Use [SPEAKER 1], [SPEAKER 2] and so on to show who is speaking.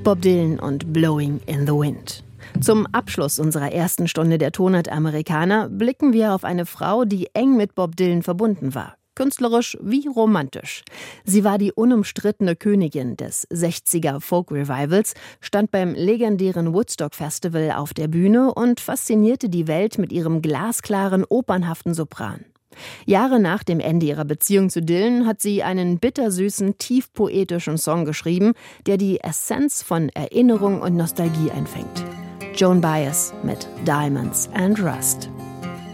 [SPEAKER 1] Bob Dylan und Blowing in the Wind. Zum Abschluss unserer ersten Stunde der Tonart Americana blicken wir auf eine Frau, die eng mit Bob Dylan verbunden war. Künstlerisch wie romantisch. Sie war die unumstrittene Königin des 60er Folk-Revivals, stand beim legendären Woodstock-Festival auf der Bühne und faszinierte die Welt mit ihrem glasklaren, opernhaften Sopran. Jahre nach dem Ende ihrer Beziehung zu Dylan hat sie einen bittersüßen, tief poetischen Song geschrieben, der die Essenz von Erinnerung und Nostalgie einfängt. Joan Baez mit Diamonds and Rust.